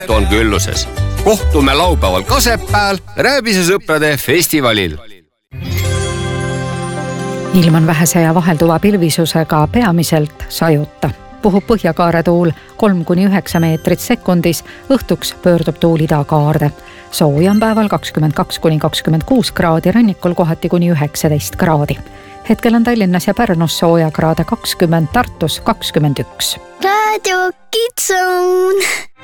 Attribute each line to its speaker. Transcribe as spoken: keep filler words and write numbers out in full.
Speaker 1: on külluses. Kohtume laupäeval Kasepääl Rääbise sõprade festivalil.
Speaker 2: Ilm on vähese ja vahelduva pilvisusega peamiselt sajuta. Puhub põhjakaare tuul kolm kuni üheksa meetrit sekundis, õhtuks pöördub tuul idakaarde. Sooja on päeval kakskümmend kaks kuni kakskümmend kuus kraadi, rannikul kohati kuni üheksateist kraadi. Hetkel on Tallinnas ja Pärnus sooja kraade kakskümmend, Tartus kakskümmend üks.
Speaker 3: Radio Kids Zone.